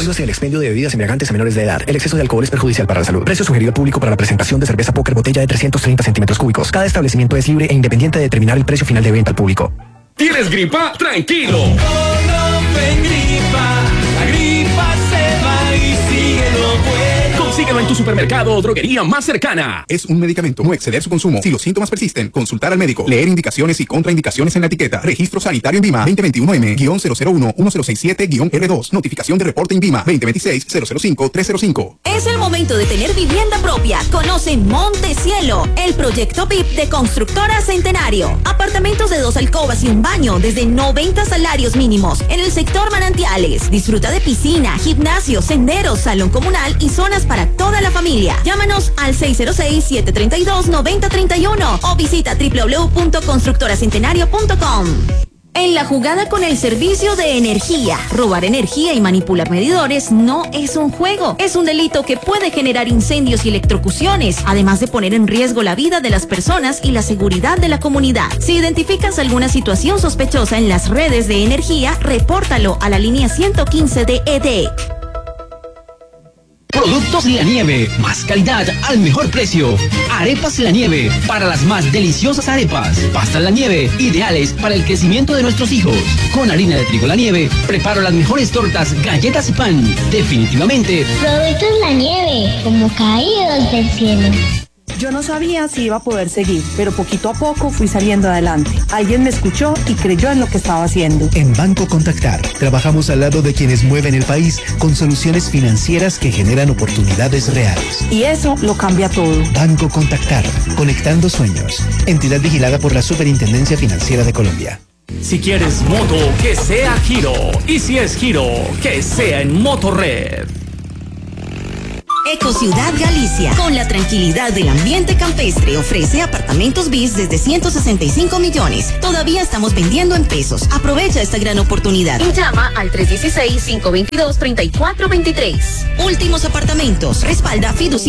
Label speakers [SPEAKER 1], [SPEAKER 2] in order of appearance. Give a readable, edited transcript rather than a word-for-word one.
[SPEAKER 1] Prohíbase el expendio de bebidas embriagantes a menores de edad. El exceso de alcohol es perjudicial para la salud. Precio sugerido al público para la presentación de cerveza Póker botella de 330 centímetros cúbicos. Cada establecimiento es libre e independiente de determinar el precio final de venta al público.
[SPEAKER 2] ¿Tienes gripa? Tranquilo.
[SPEAKER 3] La gripa se va y sigue lo bueno.
[SPEAKER 2] Consíguelo en tu supermercado o droguería más cercana.
[SPEAKER 4] Es un medicamento. No exceder su consumo. Si los síntomas persisten, consultar al médico. Leer indicaciones y contraindicaciones en la etiqueta. Registro sanitario INVIMA 2021M-001-1067-R2. Notificación de reporte INVIMA 2026-005-305.
[SPEAKER 5] Es el momento de tener vivienda propia. Conoce Montecielo, el proyecto VIP de Constructora Centenario. Apartamentos de 2 alcobas y un baño desde 90 salarios mínimos. En el sector Manantiales. Disfruta de piscina, gimnasio, senderos, salón comunal y zonas para toda la familia. Llámanos al 606-732-9031 o visita www.constructoracentenario.com. En la jugada con el servicio de energía, robar energía y manipular medidores no es un juego. Es un delito que puede generar incendios y electrocuciones, además de poner en riesgo la vida de las personas y la seguridad de la comunidad. Si identificas alguna situación sospechosa en las redes de energía, repórtalo a la línea 115 de EDEC.
[SPEAKER 6] Productos La Nieve, más calidad al mejor precio. Arepas La Nieve, para las más deliciosas arepas. Pastas La Nieve, ideales para el crecimiento de nuestros hijos. Con harina de trigo La Nieve, preparo las mejores tortas, galletas y pan. Definitivamente.
[SPEAKER 7] Productos La Nieve, como caídos del cielo.
[SPEAKER 8] Yo no sabía si iba a poder seguir, pero poquito a poco fui saliendo adelante. Alguien me escuchó y creyó en lo que estaba haciendo.
[SPEAKER 9] En Banco Contactar, trabajamos al lado de quienes mueven el país con soluciones financieras que generan oportunidades reales.
[SPEAKER 8] Y eso lo cambia todo.
[SPEAKER 9] Banco Contactar, conectando sueños. Entidad vigilada por la Superintendencia Financiera de Colombia.
[SPEAKER 2] Si quieres moto, que sea Giro. Y si es Giro, que sea en Motorred.
[SPEAKER 5] Ecociudad Galicia, con la tranquilidad del ambiente campestre, ofrece apartamentos BIS desde 165 millones. Todavía estamos vendiendo en pesos. Aprovecha esta gran oportunidad. Llama al 316-522-3423. Últimos apartamentos. Respalda Fiducia.